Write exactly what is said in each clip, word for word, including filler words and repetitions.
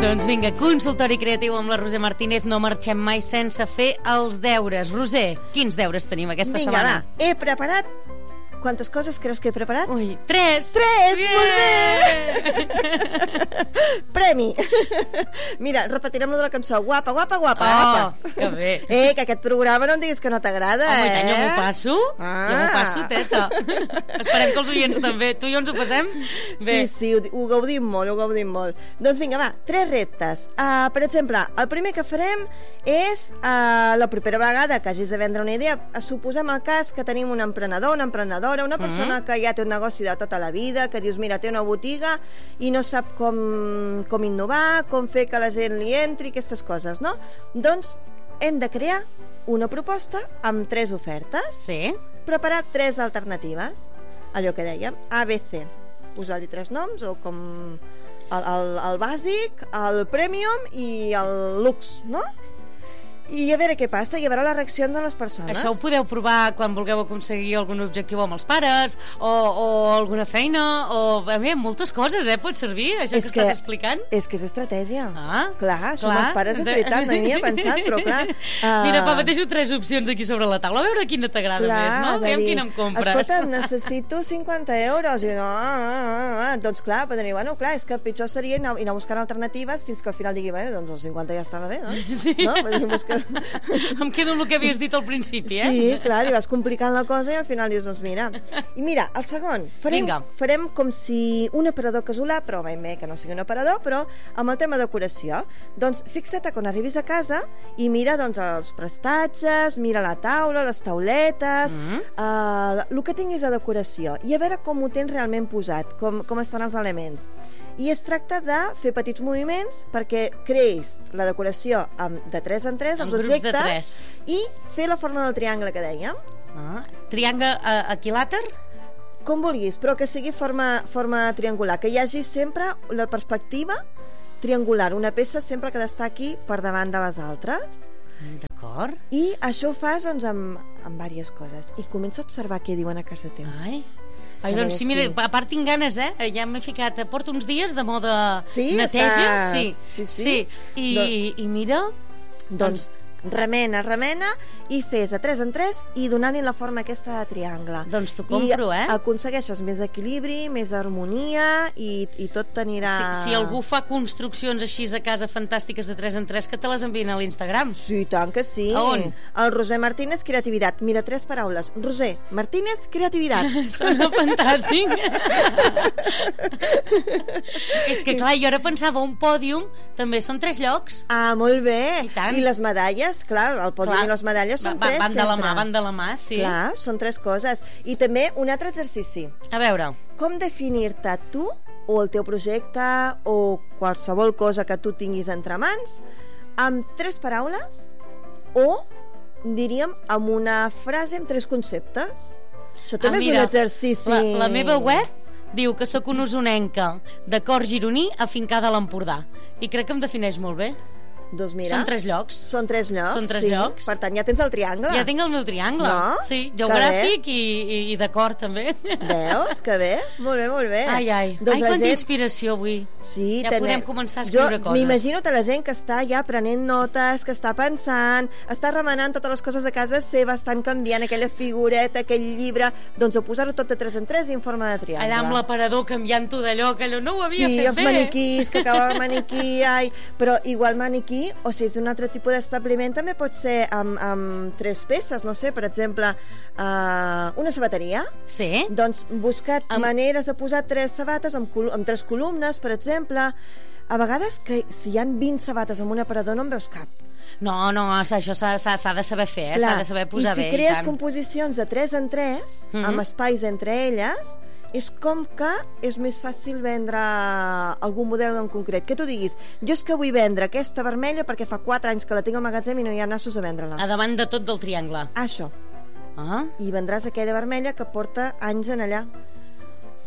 Doncs vinga, consultori creatiu amb la Roser Martínez. No marxem mai sense fer els deures. Roser, quins deures tenim aquesta vinga, setmana? Vinga, va, he preparat... Quantes coses creus que he preparat? Ui, tres! Tres! Yeah! Molt bé! Premi! Mira, repetirem lo de la cançó. Guapa, guapa, guapa. Oh, guapa. que bé. Eh, que aquest programa no em diguis que no t'agrada, Home, eh? tant, jo m'ho passo. Ah. Jo m'ho passo, teta. Esperem que els oients també. Tu i jo ens ho passem bé. Sí, sí, ho, ho gaudim molt, ho gaudim molt. Doncs vinga, va, tres reptes. Uh, per exemple, el primer que farem és uh, la propera vegada que hagis de vendre una idea. Suposem el cas que tenim un emprenedor, una emprenedora, una persona mm. que ja té un negoci de tota la vida, que dius, mira, té una botiga i no sap com, com innovar, com fer que la gent li entri, aquestes coses, no? Doncs hem de crear una proposta amb tres ofertes. Sí. Preparar tres alternatives. Allò que dèiem, A, B, C. Posar-li tres noms, o com el, el, el bàsic, el premium i el lux, no? I a veure què passa, i a veure les reaccions de les persones. Això ho podeu provar quan vulgueu aconseguir algun objectiu amb els pares, o, o alguna feina, o a mi, moltes coses, eh, pot servir, això és que, que estàs explicant. És que és estratègia. Ah, clar, som clar. els pares, és veritat, no hi havia pensat, però clar... Uh... Mira, papateixo tres opcions aquí sobre la taula, a veure quina t'agrada més, no? Aviam quina em compres. Escolta, necessito cinquanta euros, i no, ah, ah, ah. Doncs clar, podem dir, bueno, clar, és que pitjor seria anar, anar buscant alternatives fins que al final digui, bueno, doncs els cinquanta ja estava bé, no? Sí. No? Buscar... Em quedo amb el que havies dit al principi, eh? Sí, clar, i vas complicant la cosa i al final dius, doncs mira. I mira, el segon, farem, farem com si un aparador casolà, però ben bé que no sigui un aparador, però amb el tema decoració. Doncs fixa't quan arribis a casa i mira doncs els prestatges, mira la taula, les tauletes, mm. uh, el que tinguis de decoració, i a veure com ho tens realment posat, com, com estan els elements. I es tracta de fer petits moviments perquè creïs la decoració amb, de tres en tres, els objectes, i fer la forma del triangle que dèiem. Ah, triangle uh, equilàter? Com vulguis, però que sigui forma, forma triangular, que hi hagi sempre la perspectiva triangular, una peça sempre que destaqui per davant de les altres. D'acord. I això ho fas doncs, amb, amb diverses coses. I comença a observar què diuen a casa teva. Ai... Ai, doncs sí, mira, a part tinc ganes, eh? Ja m'he ficat, porto uns dies de moda sí, neteja. Estàs... Sí, sí, sí. sí. I, doncs, I mira... Doncs remena, remena i fes a tres en tres i donant-li la forma aquesta de triangle. Doncs t'ho compro, I eh? I aconsegueixes més equilibri, més harmonia i, i tot t'anirà... Si, si algú fa construccions així a casa fantàstiques de tres en tres, que te les envien a l'Instagram. Sí, tant que sí. A on? El Roser Martínez Creativitat. Mira, tres paraules. Roser Martínez Creativitat. Sona fantàstic. És que clar, jo ara pensava un pòdium també són tres llocs. Ah, molt bé. I tant. I les medalles, clar, el pòdium clar. I les medalles són va, tres van de la sempre. mà, van de la mà, sí. Clar, són tres coses. I també un altre exercici. A veure. Com definir-te tu o el teu projecte o qualsevol cosa que tu tinguis entre mans amb tres paraules o, diríem, amb una frase amb tres conceptes. Això també ah, mira, és un exercici. La, la meva web diu que sóc una usonenca de cor gironí afincada a l'Empordà i crec que em defineix molt bé. Doncs mira, són tres llocs. Són tres llocs, són tres sí. llocs. Per tant, ja tens el triangle. Ja tinc el meu triangle. No? Sí, geogràfic i, i, i de cor, també. Veus? Que bé. Molt bé, molt bé. Ai, ai. Doncs ai, quanta gent... inspiració avui. Sí, ja ten... podem començar a escriure jo coses. M'imagino tota la gent que està ja prenent notes, que està pensant, està remenant totes les coses a casa seva, estan canviant aquella figureta, aquell llibre, doncs a posar-ho tot de tres en tres i en forma de triangle. Allà amb l'aparador canviant-ho d'allò, que allò no ho havia sí, fet bé. Sí, els maniquís, que acaba el maniquí, ai... però igual maniquí, o si és un altre tipus d'establiment també pot ser amb, amb tres peces, no sé, per exemple uh, una sabateria. Sí. Doncs busca't amb... maneres de posar tres sabates amb, col amb tres columnes, per exemple. A vegades que si hi ha vint sabates amb un aparador no en veus cap. No, no, això s'ha de saber fer, eh? S'ha de saber posar bé. I si crees composicions de tres en tres, mm-hmm. amb espais entre elles, és com que és més fàcil vendre algun model en concret. Que tu diguis, jo és que vull vendre aquesta vermella perquè fa quatre anys que la tinc al magatzem i no hi ha nassos a vendre-la. A davant de tot del triangle. Això. Ah. I vendràs aquella vermella que porta anys en allà.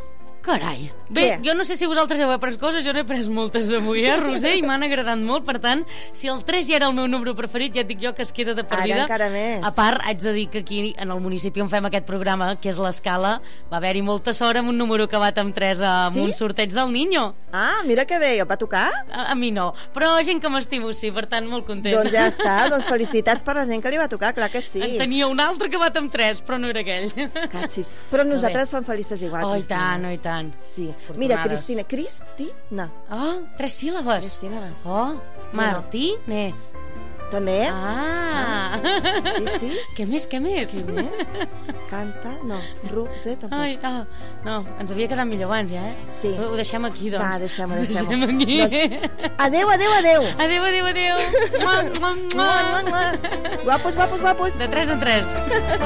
Carai. Bé, Què? jo no sé si vosaltres heu après coses, jo n'he pres moltes avui, eh, Roser, i m'han agradat molt, per tant, si el tres ja era el meu número preferit, ja et dic jo que es queda de per Ara vida. encara més. A part, haig de dir que aquí, en el municipi on fem aquest programa, que és l'Escala, va haver-hi molta sort amb un número acabat amb tres amb Sí? un sorteig del Niño. Ah, mira que bé, et va tocar? A, a mi no, però gent que m'estimo sí, per tant, molt contenta. Doncs ja està, doncs felicitats per la gent que li va tocar, clar que sí. En tenia un altre acabat amb tres, però no era aquell. Catxis. Però nosaltres som felices igual, Oh, i Cristina. tant, oh, i tant. Sí. Afortunades. Mira, Cristina, Cristina. Oh, tres síl·labes. Tres síl·labes. Oh, Martínez. També? Ah. Sí, sí. Què més, què més? Qui més? Canta? No. Roser, tampoc. Ai, ah, no, ens havia quedat millor abans, ja, eh? Sí. Ho, ho deixem aquí, doncs. Va, deixem-ho, Ho deixem-ho. deixem aquí. Doncs, adeu, adeu, adeu. Adéu, adéu, adéu. Mua, mua, mua. Mua, mua, mua. Guapos, guapos, guapos. De tres en tres.